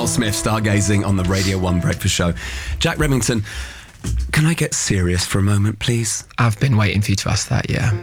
Will Smith stargazing on the Radio 1 Breakfast Show. Jack Remington, can I get serious for a moment, please? I've been waiting for you to ask that, yeah.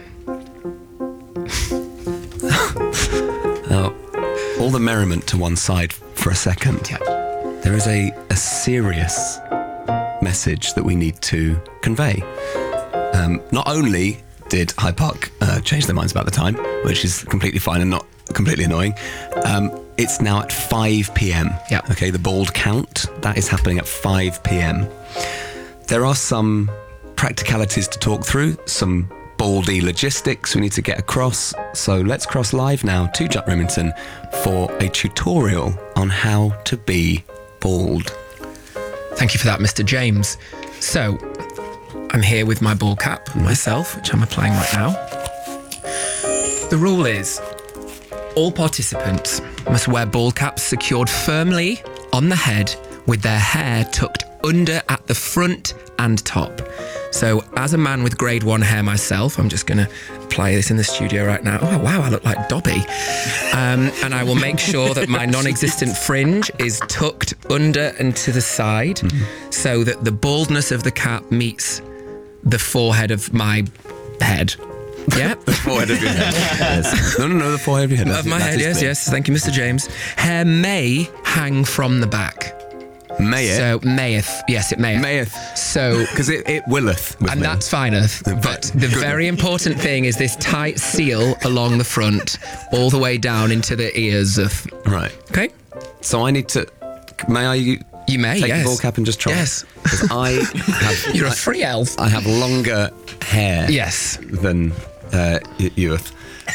All the merriment to one side for a second. Yeah. There is a serious message that we need to convey. Not only did Hyde Park change their minds about the time, which is completely fine and not completely annoying, it's now at 5 p.m. Yeah. Okay, the bald count, that is happening at 5 p.m. There are some practicalities to talk through, some baldy logistics we need to get across. So let's cross live now to Jack Remington for a tutorial on how to be bald. Thank you for that, Mr. James. So, I'm here with my bald cap myself, which I'm applying right now. The rule is, all participants must wear bald caps secured firmly on the head with their hair tucked under at the front and top. So, as a man with grade 1 hair myself, I'm just going to apply this in the studio right now. Oh, wow, I look like Dobby. And I will make sure that my non-existent fringe is tucked under and to the side so that the baldness of the cap meets the forehead of my head. Yeah? The forehead of your head. Yes. No, the forehead of your head. Of my head, yes. Thank you, Mr. James. Hair may hang from the back. May it? So, mayeth. Yes, it mayeth. Mayeth. So... Because it willeth. And that's fineth. But the very important thing is this tight seal along the front, all the way down into the ears of... Right. Okay? So I need to... May I... You may, take yes. the bald cap and just try? Yes. Because I have... You're a free elf. I have longer hair Yes. than youth.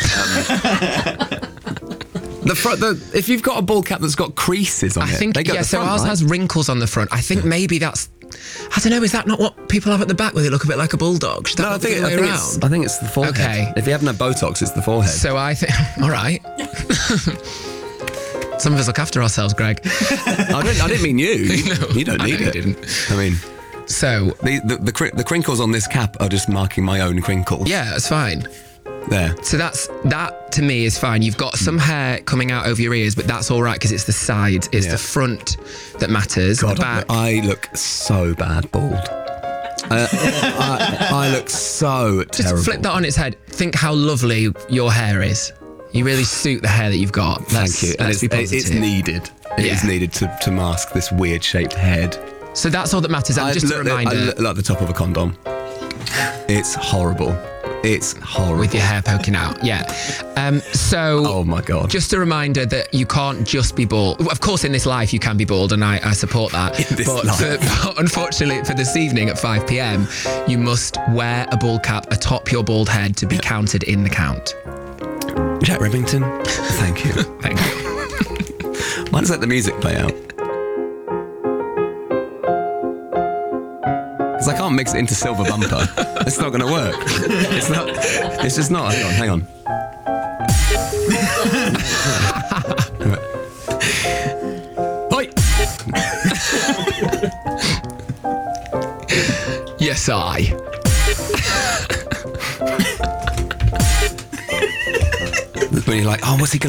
If you've got a bald cap that's got creases on I think, they go at the so front, ours right? has wrinkles on the front. I think maybe that's... I don't know, is that not what people have at the back where they look a bit like a bulldog? Should that No, I not be think, the I, way think around? I think it's the forehead. Okay. If you haven't had Botox, it's the forehead. So I think... All right. Some of us look after ourselves, Greg. I didn't mean you. You don't need it. Didn't. I mean... So... The crinkles on this cap are just marking my own crinkles. Yeah, it's fine. There. So that to me is fine. You've got some hair coming out over your ears, but that's all right because it's the sides, it's the front that matters. God, the back. I look so bad bald. I look so Just terrible. flip that on its head. Think how lovely your hair is. You really suit the hair that you've got. Thank you. And Let's be positive. it's needed. It is needed to mask this weird shaped head. So that's all that matters. And just a reminder. I look like the top of a condom. It's horrible. It's horrible. With your hair poking out, yeah. So, oh my God. Just a reminder that you can't just be bald. Of course, in this life, you can be bald, and I support that. But unfortunately, for this evening at 5 p.m, you must wear a bald cap atop your bald head to be counted in the count. Jack Remington, thank you. Thank you. Might just let the music play out. Because I can't mix it into Silver Bumper. It's not going to work. It's not. It's just not. Hang on. Oi! Yes, I. When you're like, oh, what's he going to